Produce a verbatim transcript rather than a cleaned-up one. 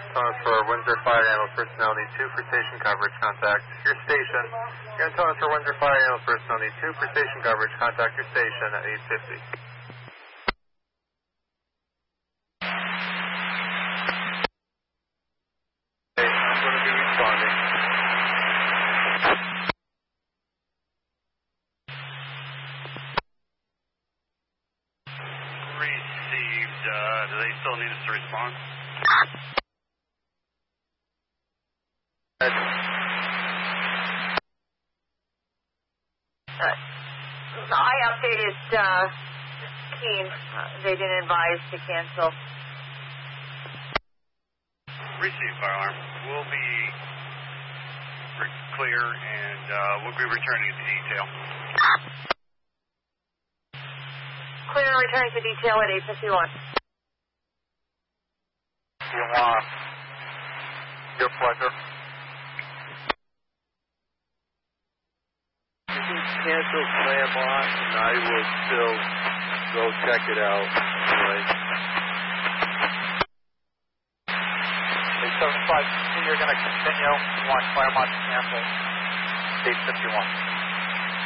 Telling us for Windsor Fire Ambulance personnel need two for station coverage. Contact your station. You're telling us for Windsor Fire Ambulance personnel need two for station coverage. Contact your station at eight fifty. Okay, I'm going to be responding. Received. Uh, do they still need us to respond? Uh, I updated uh, Keen. Uh, they didn't advise to cancel. Received, fire alarm. We'll be re- clear and uh, we'll be returning to detail. Clear and returning to detail at eight fifty-one. You want your pleasure. You can cancel Claremont, and I will still go check it out. Anyway. eight seven five, you're going to continue. You want Claremont to cancel eight fifty-one.